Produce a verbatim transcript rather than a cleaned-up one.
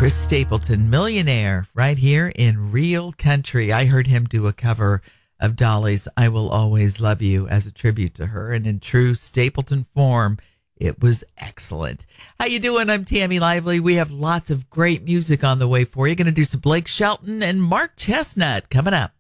Chris Stapleton, Millionaire, right here in Real Country. I heard him do a cover of Dolly's I Will Always Love You as a tribute to her, and in true Stapleton form, it was excellent. How you doing? I'm Tammy Lively. We have lots of great music on the way for you. Going to do some Blake Shelton and Mark Chestnut coming up.